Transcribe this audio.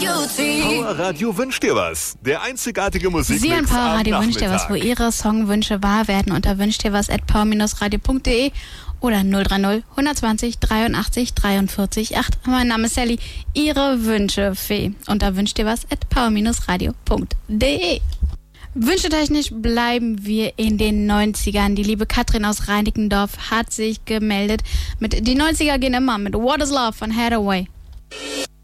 Power Radio wünscht dir was. Der einzigartige Musikmix Sie und Power Radio wünscht dir was, wo Nachmittag. Ihre Songwünsche wahr werden unter wünschtdirwas@power-radio.de oder 030 120 83 43 8. Mein Name ist Sally, Ihre Wünschefee unter wünschtdirwas@power-radio.de. Wünschetechnisch bleiben wir in den 90ern. Die liebe Katrin aus Reinickendorf hat sich gemeldet. Die 90er gehen immer mit What is Love von Hathaway.